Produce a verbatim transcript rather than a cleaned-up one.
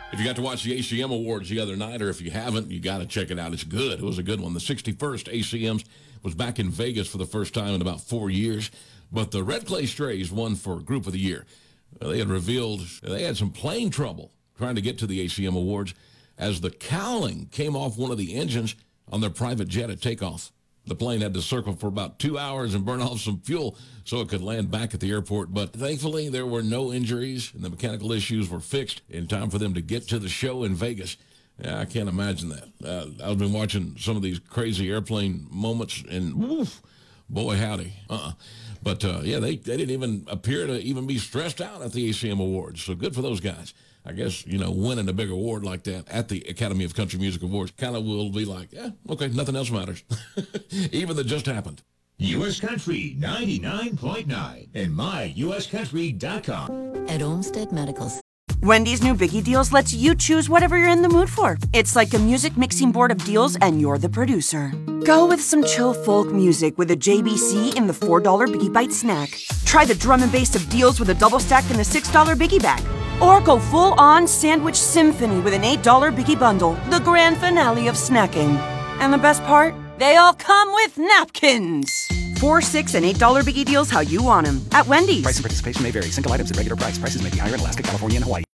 If you got to watch the A C M Awards the other night, or if you haven't, you got to check it out. It's good. It was a good one. The sixty-first A C Ms was back in Vegas for the first time in about four years. But the Red Clay Strays won for Group of the Year. They had revealed they had some plane trouble trying to get to the A C M Awards as the cowling came off one of the engines on their private jet at takeoff. The plane had to circle for about two hours and burn off some fuel so it could land back at the airport. But thankfully, there were no injuries, and the mechanical issues were fixed in time for them to get to the show in Vegas. Yeah, I can't imagine that. Uh, I've been watching some of these crazy airplane moments, and woof, boy, howdy. Uh-uh. But, uh, yeah, they, they didn't even appear to even be stressed out at the A C M Awards. So good for those guys. I guess, you know, winning a big award like that at the Academy of Country Music Awards kind of will be like, yeah, okay, nothing else matters. Even that just happened. U S Country ninety-nine point nine and my U S country dot com. At Olmsted Medical. Wendy's new Biggie Deals lets you choose whatever you're in the mood for. It's like a music mixing board of deals, and you're the producer. Go with some chill folk music with a J B C in the four dollar Biggie Bite snack. Try the drum and bass of deals with a double stack in the six dollar Biggie Bag. Or go full-on sandwich symphony with an eight dollar Biggie Bundle, the grand finale of snacking. And the best part? They all come with napkins. Four, six, and eight dollar Biggie Deals how you want them. At Wendy's. Price and participation may vary. Single items at regular price. Prices may be higher in Alaska, California, and Hawaii.